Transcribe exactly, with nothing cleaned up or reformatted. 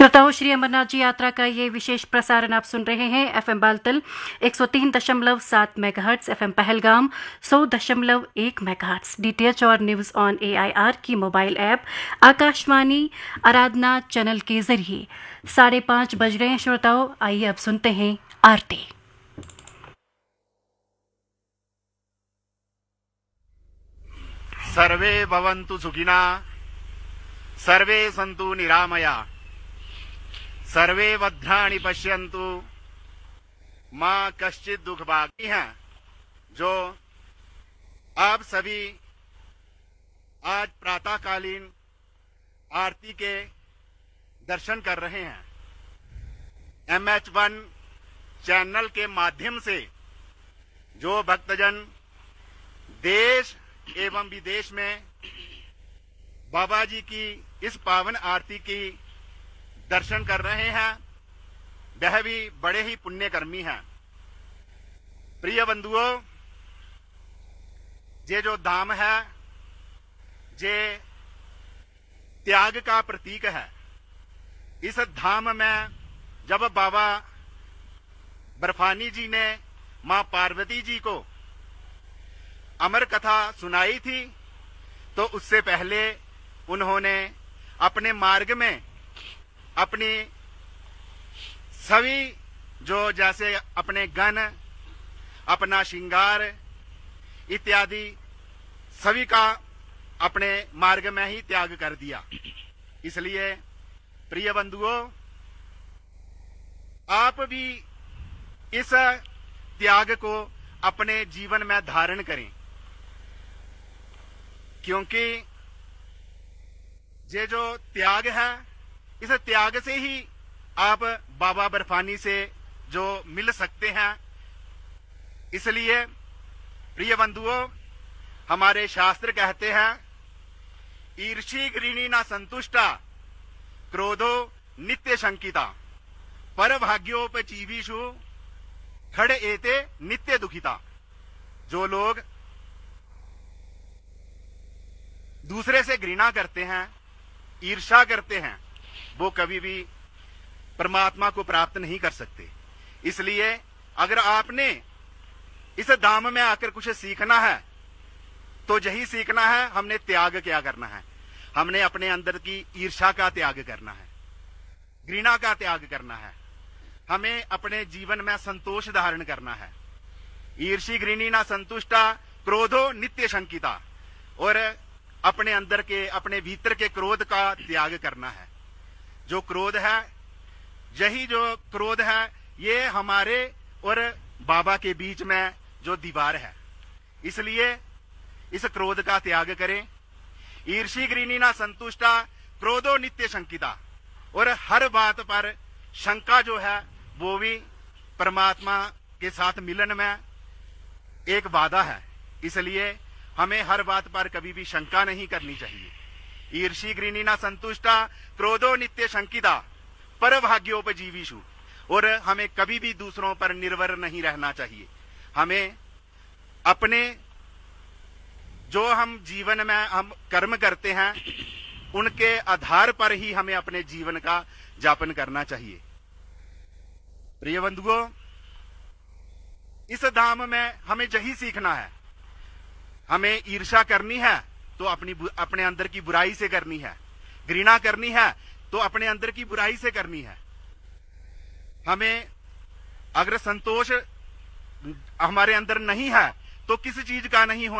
श्रोताओं, श्री अमरनाथ जी यात्रा का ये विशेष प्रसारण आप सुन रहे हैं एफएम बालतल एक सौ तीन दशमलव सात मेगाहर्ट्ज, एफएम पहलगाम सौ दशमलव एक मेगाहर्ट्ज, डीटीएच और न्यूज ऑन एआईआर की मोबाइल ऐप, आकाशवाणी आराधना चैनल के जरिए साढ़े पाँच बज रहे हैं। श्रोताओं, आइए अब सुनते हैं आरती। सर्वे भवन्तु सुखिना, सर्वे सन्तु निरामया, सर्वे भद्राणि पश्यन्तु, माँ कश्चित् दुख भागी हैं। जो आप सभी आज प्रातःकालीन आरती के दर्शन कर रहे हैं, एम एच वन चैनल के माध्यम से जो भक्तजन देश एवं विदेश में बाबा जी की इस पावन आरती की दर्शन कर रहे हैं, वह भी बड़े ही पुण्यकर्मी हैं। प्रिय बंधुओं, ये जो धाम है ये त्याग का प्रतीक है। इस धाम में जब बाबा बर्फानी जी ने मां पार्वती जी को अमर कथा सुनाई थी, तो उससे पहले उन्होंने अपने मार्ग में अपनी सभी जो जैसे अपने गन, अपना श्रृंगार इत्यादि सभी का अपने मार्ग में ही त्याग कर दिया। इसलिए प्रिय बंधुओं, आप भी इस त्याग को अपने जीवन में धारण करें, क्योंकि ये जो त्याग है, इस त्याग से ही आप बाबा बर्फानी से जो मिल सकते हैं। इसलिए प्रिय बंधुओं, हमारे शास्त्र कहते हैं, ईर्षी घृणी न संतुष्टा, क्रोधो नित्य शंकिता, पर भाग्योपजीवीषु खड़ एते नित्य दुखिता। जो लोग दूसरे से घृणा करते हैं, ईर्ष्या करते हैं, वो कभी भी परमात्मा को प्राप्त नहीं कर सकते। इसलिए अगर आपने इस धाम में आकर कुछ सीखना है, तो यही सीखना है, हमने त्याग क्या करना है। हमने अपने अंदर की ईर्ष्या का त्याग करना है, घृणा का त्याग करना है। हमें अपने जीवन में संतोष धारण करना है। ईर्षी घृणी ना संतुष्टा, क्रोधो नित्य शंकिता, और अपने अंदर के, अपने भीतर के क्रोध का त्याग करना है। जो क्रोध है, यही जो क्रोध है, ये हमारे और बाबा के बीच में जो दीवार है। इसलिए इस क्रोध का त्याग करें। ईर्षी घृणी ना संतुष्टा, क्रोधो नित्य शंकिता, और हर बात पर शंका जो है वो भी परमात्मा के साथ मिलन में एक बाधा है। इसलिए हमें हर बात पर कभी भी शंका नहीं करनी चाहिए। ईर्षी घृणी ना संतुष्टा, क्रोधो नित्य शंकिता, पर भाग्योपजीवीषु, और हमें कभी भी दूसरों पर निर्भर नहीं रहना चाहिए। हमें अपने जो हम जीवन में हम कर्म करते हैं, उनके आधार पर ही हमें अपने जीवन का जापन करना चाहिए। प्रिय बंधुओं, इस धाम में हमें यही सीखना है। हमें ईर्ष्या करनी है तो अपनी अपने अंदर की बुराई से करनी है, घृणा करनी है तो अपने अंदर की बुराई से करनी है। हमें अगर संतोष हमारे अंदर नहीं है तो किस चीज का नहीं होना